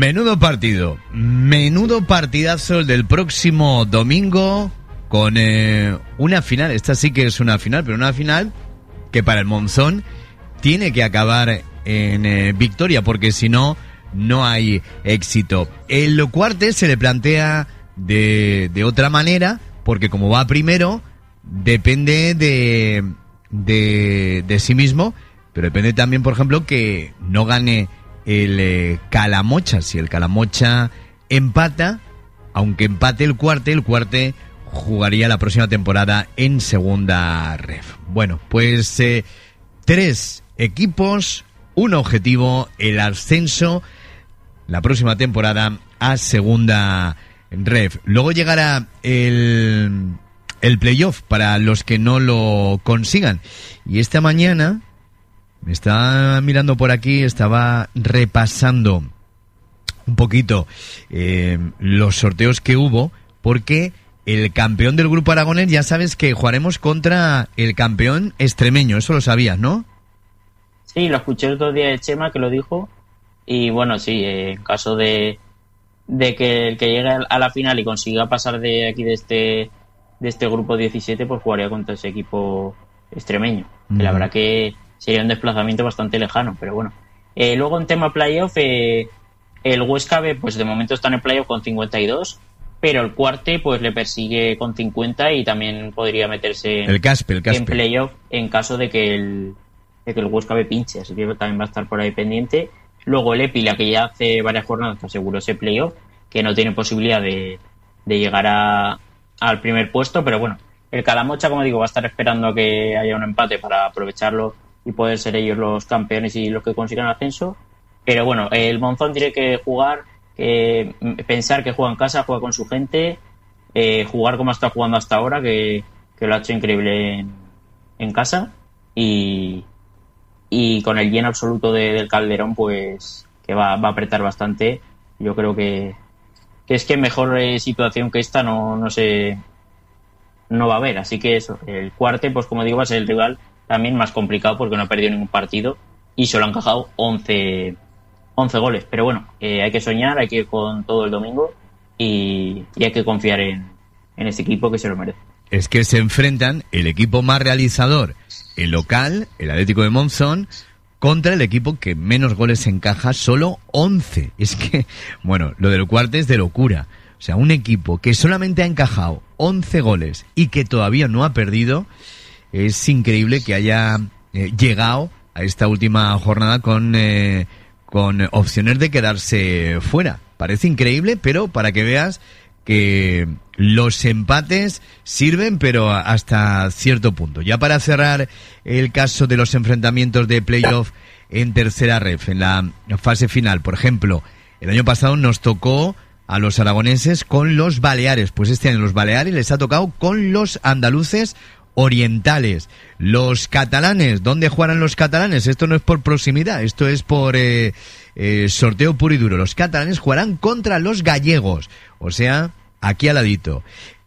Menudo partidazo el del próximo domingo con una final. Esta sí que es una final, pero una final que para el Monzón tiene que acabar en victoria, porque si no, no hay éxito. El Cuarte se le plantea de otra manera, porque como va primero, depende de sí mismo, pero depende también, por ejemplo, que no gane el Calamocha. Si el Calamocha empata, aunque empate el Cuarte jugaría la próxima temporada en segunda ref. Bueno, pues 3 equipos, un objetivo, el ascenso la próxima temporada a segunda ref. Luego llegará el playoff para los que no lo consigan. Y esta mañana me estaba mirando por aquí, estaba repasando un poquito los sorteos que hubo, porque el campeón del grupo aragonés, ya sabes que jugaremos contra el campeón extremeño, eso lo sabías, ¿no? Sí, lo escuché el otro día de Chema, que lo dijo, y bueno, sí, en caso de que el que llegue a la final y consiga pasar de aquí de este grupo 17, pues jugaría contra ese equipo extremeño. Que la verdad que sería un desplazamiento bastante lejano, pero bueno. Luego en tema playoff, el Huesca B, pues de momento está en el playoff con 52, pero el Cuarte pues le persigue con 50 y también podría meterse el Caspe. En playoff en caso de que el Huesca B pinche, así que también va a estar por ahí pendiente. Luego el Épila, que ya hace varias jornadas que aseguró ese playoff, que no tiene posibilidad de llegar al primer puesto, pero bueno, el Calamocha, como digo, va a estar esperando a que haya un empate para aprovecharlo y poder ser ellos los campeones y los que consigan el ascenso. Pero bueno, el Monzón tiene que jugar, pensar que juega en casa, juega con su gente, jugar como está jugando hasta ahora, que lo ha hecho increíble en casa, y con el lleno absoluto del Calderón, pues que va a apretar bastante. Yo creo que es que mejor situación que esta no va a haber. Así que eso, el Cuarte, pues como digo, va a ser el rival también más complicado, porque no ha perdido ningún partido y solo han encajado 11 goles. Pero bueno, hay que soñar, hay que ir con todo el domingo y hay que confiar en este equipo, que se lo merece. Es que se enfrentan el equipo más realizador, el local, el Atlético de Monzón, contra el equipo que menos goles encaja, solo 11. Es que, bueno, lo del Cuarte es de locura. O sea, un equipo que solamente ha encajado 11 goles y que todavía no ha perdido, es increíble que haya llegado a esta última jornada con opciones de quedarse fuera. Parece increíble, pero para que veas que los empates sirven, pero hasta cierto punto. Ya para cerrar el caso de los enfrentamientos de playoff en tercera ref, en la fase final, por ejemplo, el año pasado nos tocó a los aragoneses con los Baleares, pues este año los Baleares les ha tocado con los andaluces orientales. Los catalanes, ¿dónde jugarán los catalanes? Esto no es por proximidad, esto es por sorteo puro y duro. Los catalanes jugarán contra los gallegos, o sea, aquí al ladito.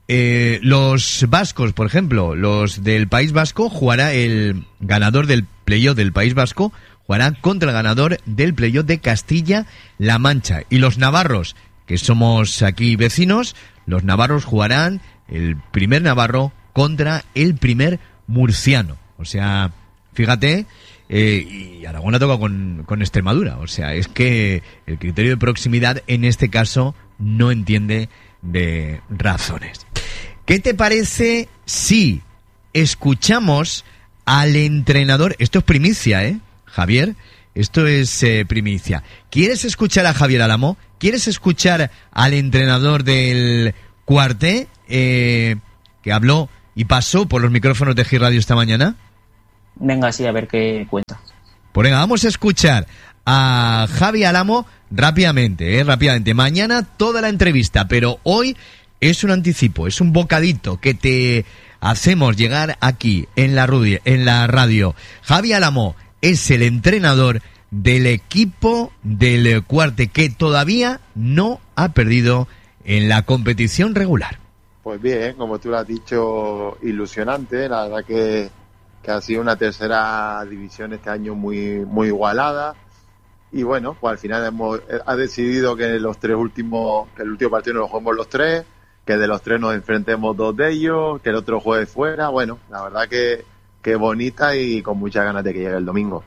Los vascos, por ejemplo, los del País Vasco, jugará el ganador del playoff del País Vasco, jugará contra el ganador del playoff de Castilla-La Mancha. Y los navarros, que somos aquí vecinos, los navarros jugarán el primer navarro contra el primer murciano. O sea, fíjate, y Aragón ha tocado con Extremadura. O sea, es que el criterio de proximidad en este caso no entiende de razones. ¿Qué te parece si escuchamos al entrenador? Esto es primicia, Javier, esto es primicia. ¿Quieres escuchar a Javier Álamo? ¿Quieres escuchar al entrenador del Cuarte, que habló y pasó por los micrófonos de G Radio esta mañana? Venga, sí, a ver qué cuenta. Pues venga, vamos a escuchar a Javi Álamo rápidamente. Mañana toda la entrevista, pero hoy es un anticipo, es un bocadito que te hacemos llegar aquí en la radio. Javi Álamo es el entrenador del equipo del Cuarte, que todavía no ha perdido en la competición regular. Pues bien, como tú lo has dicho, ilusionante. La verdad que ha sido una tercera división este año muy igualada, y bueno, pues al final ha decidido que el último partido nos lo juguemos los tres, que de los tres nos enfrentemos dos de ellos, que el otro juegue fuera. Bueno, la verdad que bonita y con muchas ganas de que llegue el domingo.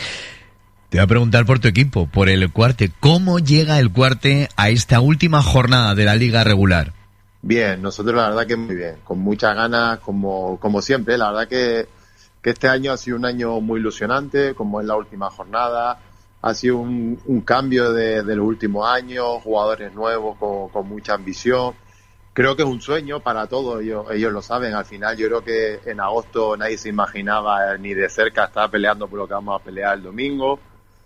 Te voy a preguntar por tu equipo, por el Cuarte. ¿Cómo llega el Cuarte a esta última jornada de la liga regular? Bien, nosotros la verdad que muy bien, con muchas ganas, como siempre. La verdad que este año ha sido un año muy ilusionante, como es la última jornada. Ha sido un cambio de los últimos años, jugadores nuevos con mucha ambición. Creo que es un sueño para todos, ellos lo saben. Al final yo creo que en agosto nadie se imaginaba ni de cerca estar peleando por lo que vamos a pelear el domingo.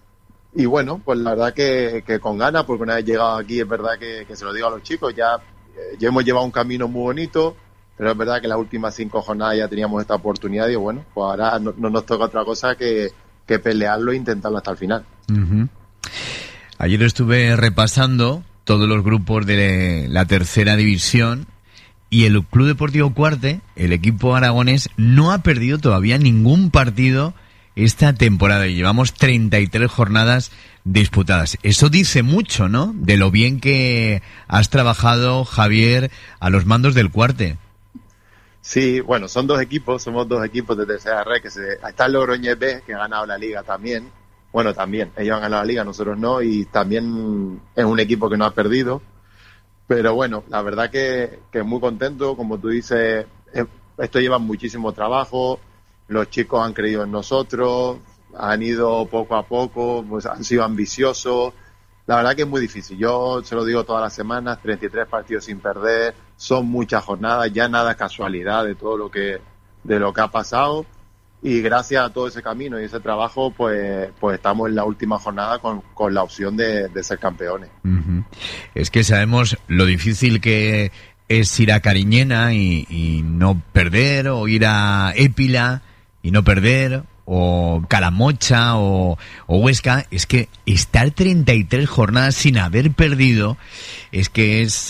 Y bueno, pues la verdad que con ganas, porque una vez llegado aquí es verdad que se lo digo a los chicos, ya hemos llevado un camino muy bonito, pero es verdad que las últimas 5 jornadas ya teníamos esta oportunidad y bueno, pues ahora no nos toca otra cosa que pelearlo e intentarlo hasta el final. Uh-huh. Ayer estuve repasando todos los grupos de la tercera división y el Club Deportivo Cuarte, el equipo aragonés, no ha perdido todavía ningún partido esta temporada y llevamos 33 jornadas disputadas. Eso dice mucho, ¿no? De lo bien que has trabajado, Javier, a los mandos del Cuarte. Sí, bueno, somos dos equipos de tercera red, está el Logroñés B, que ha ganado la liga también. Bueno, también, ellos han ganado la liga, nosotros no, y también es un equipo que no ha perdido. Pero bueno, la verdad que muy contento, como tú dices, esto lleva muchísimo trabajo. Los chicos han creído en nosotros, han ido poco a poco, pues han sido ambiciosos. La verdad que es muy difícil. Yo se lo digo todas las semanas, 33 partidos sin perder, son muchas jornadas, ya nada es casualidad de lo que ha pasado. Y gracias a todo ese camino y ese trabajo, pues estamos en la última jornada con la opción de ser campeones. Uh-huh. Es que sabemos lo difícil que es ir a Cariñena y no perder, o ir a Épila y no perder, o Calamocha o Huesca. Es que estar 33 jornadas sin haber perdido es que es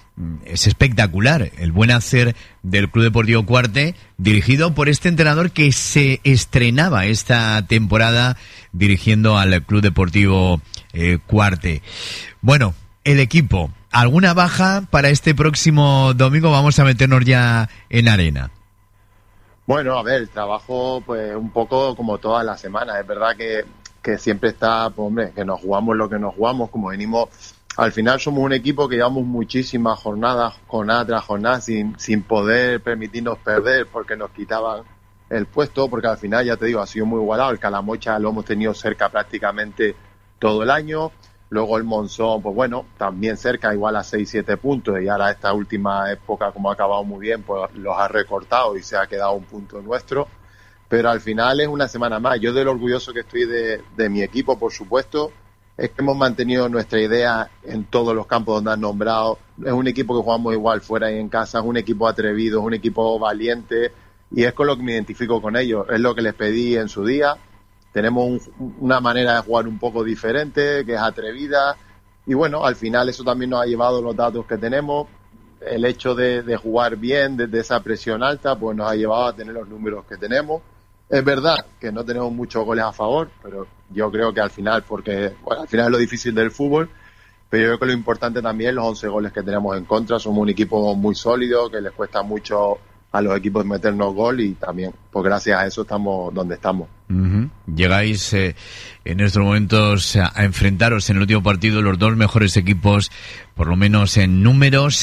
espectacular el buen hacer del Club Deportivo Cuarte, dirigido por este entrenador que se estrenaba esta temporada dirigiendo al Club Deportivo Cuarte. Bueno, el equipo, ¿alguna baja para este próximo domingo? Vamos a meternos ya en arena. Bueno, a ver, el trabajo, pues un poco como todas las semanas. Es verdad que siempre está, pues hombre, que nos jugamos lo que nos jugamos, como venimos. Al final somos un equipo que llevamos muchísimas jornadas, jornada tras jornada, sin poder permitirnos perder porque nos quitaban el puesto, porque al final, ya te digo, ha sido muy igualado. El Calamocha lo hemos tenido cerca prácticamente todo el año. Luego el Monzón, pues bueno, también cerca, igual a 6-7 puntos, y ahora esta última época, como ha acabado muy bien, pues los ha recortado y se ha quedado un punto nuestro. Pero al final es una semana más. Yo de lo orgulloso que estoy de mi equipo, por supuesto, es que hemos mantenido nuestra idea en todos los campos donde han nombrado. Es un equipo que jugamos igual fuera y en casa, es un equipo atrevido, es un equipo valiente, y es con lo que me identifico con ellos. Es lo que les pedí en su día. Tenemos una manera de jugar un poco diferente, que es atrevida, y bueno, al final eso también nos ha llevado los datos que tenemos. El hecho de jugar bien desde esa presión alta, pues nos ha llevado a tener los números que tenemos. Es verdad que no tenemos muchos goles a favor, pero yo creo que al final, porque bueno, al final es lo difícil del fútbol, pero yo creo que lo importante también es los 11 goles que tenemos en contra. Somos un equipo muy sólido, que les cuesta mucho a los equipos meternos gol, y también, pues gracias a eso estamos donde estamos. Uh-huh. Llegáis en estos momentos a enfrentaros en el último partido los dos mejores equipos, por lo menos en números,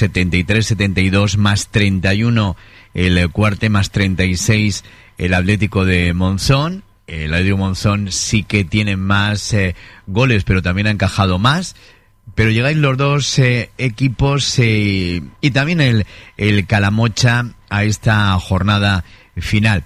73-72 más 31 el Cuarte, más 36 el Atlético de Monzón. El Atlético de Monzón sí que tiene más goles, pero también ha encajado más. Pero llegáis los dos equipos y también el Calamocha a esta jornada final.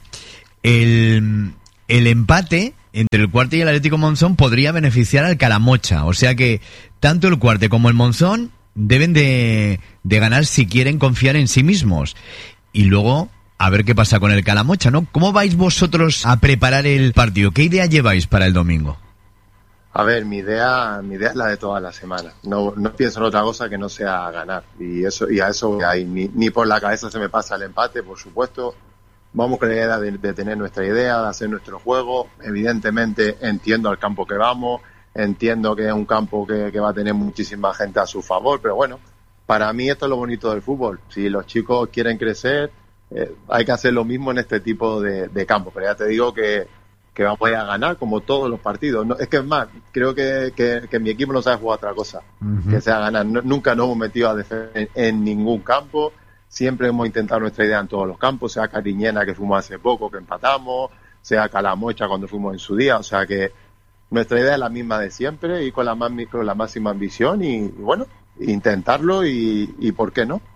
El empate entre el Cuarte y el Atlético Monzón podría beneficiar al Calamocha. O sea que tanto el Cuarte como el Monzón deben de ganar si quieren confiar en sí mismos. Y luego a ver qué pasa con el Calamocha, ¿no? ¿Cómo vais vosotros a preparar el partido? ¿Qué idea lleváis para el domingo? A ver, mi idea es la de todas las semanas. No pienso en otra cosa que no sea ganar. Y a eso voy. Ni por la cabeza se me pasa el empate, por supuesto. Vamos con la idea de tener nuestra idea, de hacer nuestro juego. Evidentemente entiendo al campo que vamos. entiendo que es un campo que va a tener muchísima gente a su favor, pero bueno, para mí esto es lo bonito del fútbol. Si los chicos quieren crecer, hay que hacer lo mismo en este tipo de campo. Pero ya te digo que vamos a ganar como todos los partidos. No, es que es más, creo que mi equipo no sabe jugar otra cosa que sea ganar. Nunca nos hemos metido a defender en ningún campo. Siempre hemos intentado nuestra idea en todos los campos, sea Cariñena, que fuimos hace poco, que empatamos, sea Calamocha cuando fuimos en su día. O sea que nuestra idea es la misma de siempre y con la máxima ambición y bueno, intentarlo y ¿por qué no?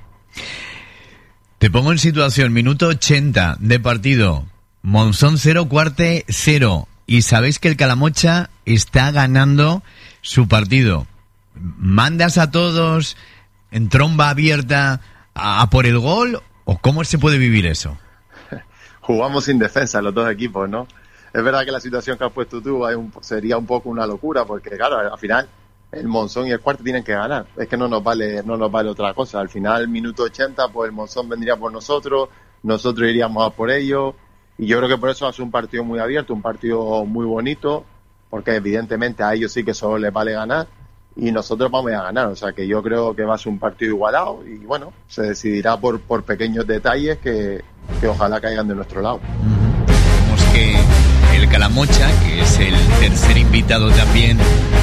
Te pongo en situación, minuto 80 de partido, Monzón 0, Cuarte 0, y sabéis que el Calamocha está ganando su partido. ¿Mandas a todos en tromba abierta a por el gol o cómo se puede vivir eso? Jugamos sin defensa los dos equipos, ¿no? Es verdad que la situación que has puesto tú sería un poco una locura porque claro, al final el Monzón y el Cuarte tienen que ganar. Es que no nos vale otra cosa. Al final, minuto 80, pues el Monzón vendría por nosotros iríamos a por ellos. Y yo creo que por eso va a ser un partido muy abierto, un partido muy bonito, porque evidentemente a ellos sí que solo les vale ganar y nosotros vamos a ganar. O sea que yo creo que va a ser un partido igualado y bueno, se decidirá por pequeños detalles que ojalá caigan de nuestro lado. Vemos que el Calamocha, que es el tercer invitado también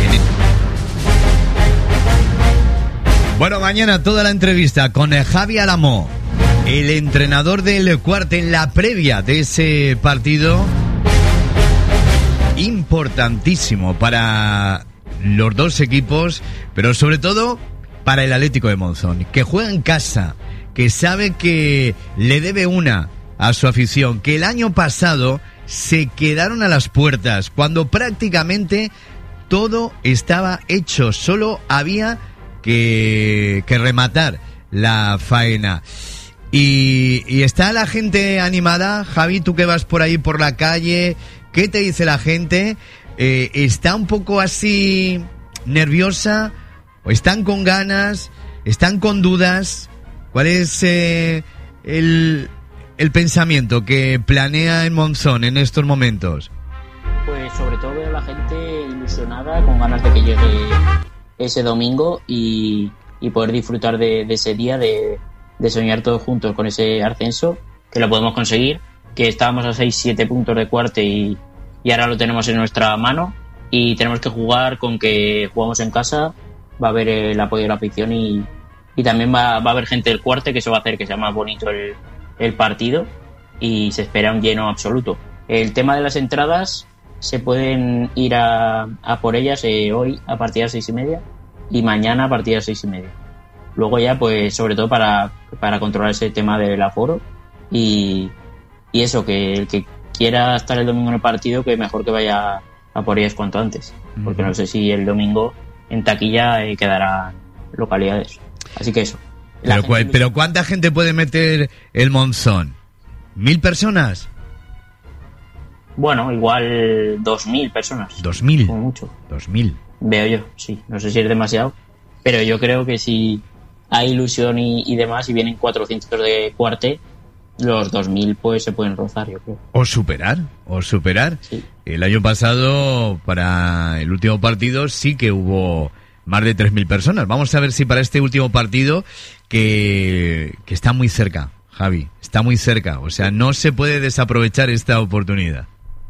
Bueno, mañana toda la entrevista con Javi Álamo, el entrenador del Cuarte, en la previa de ese partido importantísimo para los dos equipos, pero sobre todo para el Atlético de Monzón, que juega en casa, que sabe que le debe una a su afición, que el año pasado se quedaron a las puertas cuando prácticamente todo estaba hecho, solo había que rematar la faena. Y está la gente animada. Javi, tú que vas por ahí por la calle, ¿qué te dice la gente? ¿Está un poco así nerviosa? ¿O están con ganas? ¿Están con dudas? ¿Cuál es el pensamiento que planea en Monzón en estos momentos? Pues sobre todo veo a la gente ilusionada, con ganas de que llegue ese domingo y poder disfrutar de ese día, de soñar todos juntos con ese ascenso, que lo podemos conseguir, que estábamos a 6-7 puntos de Cuarte y ahora lo tenemos en nuestra mano y tenemos que jugar con que jugamos en casa, va a haber el apoyo de la afición y también va a haber gente del Cuarte, que eso va a hacer que sea más bonito el partido y se espera un lleno absoluto. El tema de las entradas, se pueden ir a por ellas hoy a partir de las 6:30 y mañana a partir de las 6:30. Luego ya, pues, sobre todo para controlar ese tema del aforo y eso, que el que quiera estar el domingo en el partido, que mejor que vaya a por ellas cuanto antes, porque no sé si el domingo en taquilla quedarán localidades. Así que eso. Pero ¿cuánta gente puede meter el Monzón? ¿1.000 personas? Bueno, igual 2.000 personas. 2.000. Como mucho. 2.000. Veo yo, sí. No sé si es demasiado, pero yo creo que si hay ilusión y demás, y vienen 400 de Cuarte, los 2.000 pues se pueden rozar, yo creo. O superar. Sí. El año pasado, para el último partido, sí que hubo más de 3.000 personas. Vamos a ver si para este último partido, que está muy cerca, Javi, está muy cerca. O sea, no se puede desaprovechar esta oportunidad.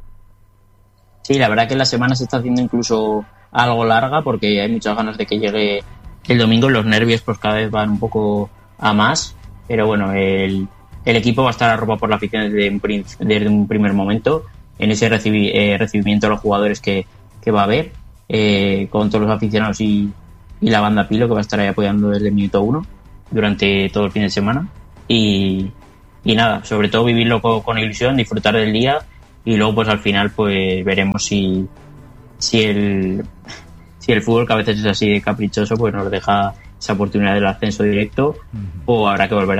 Sí, la verdad que la semana se está haciendo incluso algo larga porque hay muchas ganas de que llegue el domingo. Los nervios pues cada vez van un poco a más, pero bueno, el equipo va a estar arropado por la afición desde un primer momento en ese recibimiento a los jugadores que va a haber, con todos los aficionados y la banda Pilo, que va a estar ahí apoyando desde el minuto 1 durante todo el fin de semana y nada, sobre todo vivirlo con ilusión, disfrutar del día y luego pues al final pues veremos si el fútbol, que a veces es así de caprichoso, pues nos deja esa oportunidad del ascenso directo o habrá que volver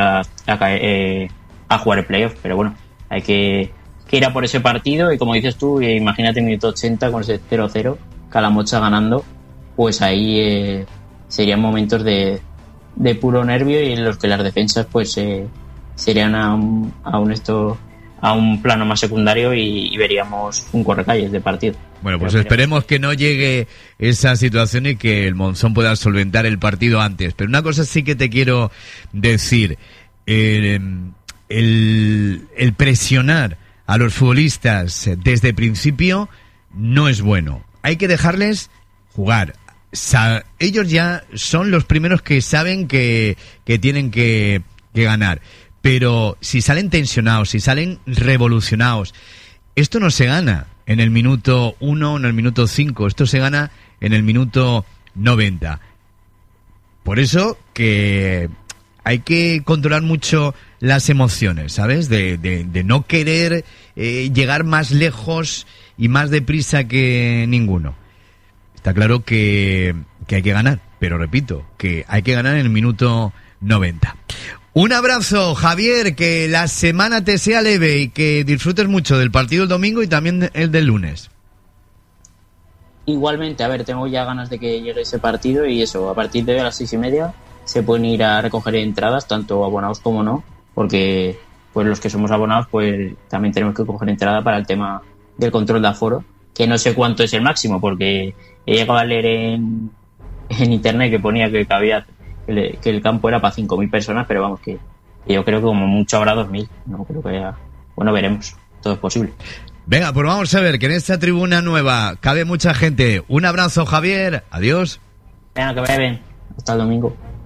a jugar el playoff. Pero bueno, hay que ir a por ese partido y como dices tú, imagínate minuto 80 con ese 0-0, Calamocha ganando, pues ahí serían momentos de puro nervio y en los que las defensas pues serían a un plano más secundario y veríamos un correcalles de partido. Bueno, pues esperemos que no llegue esa situación y que el Monzón pueda solventar el partido antes. Pero una cosa sí que te quiero decir. El presionar a los futbolistas desde el principio no es bueno. Hay que dejarles jugar. Ellos ya son los primeros que saben que tienen que ganar. Pero si salen tensionados, si salen revolucionados, esto no se gana en el minuto 1, en el minuto 5. Esto se gana en el minuto 90. Por eso que hay que controlar mucho las emociones, ¿sabes? De no querer llegar más lejos y más deprisa que ninguno. Está claro que hay que ganar, pero repito, que hay que ganar en el minuto 90. Un abrazo, Javier, que la semana te sea leve y que disfrutes mucho del partido el domingo y también el del lunes. Igualmente, a ver, tengo ya ganas de que llegue ese partido y eso, a partir de hoy a las 6:30 se pueden ir a recoger entradas, tanto abonados como no, porque pues los que somos abonados pues también tenemos que coger entrada para el tema del control de aforo, que no sé cuánto es el máximo, porque he llegado a leer en internet que ponía que cabía, que el campo era para 5.000 personas, pero vamos, que yo creo que como mucho habrá 2.000, no creo que haya, bueno, veremos, todo es posible. Venga, pues vamos a ver que en esta tribuna nueva cabe mucha gente. Un abrazo, Javier, adiós. Venga, que vaya bien, hasta el domingo.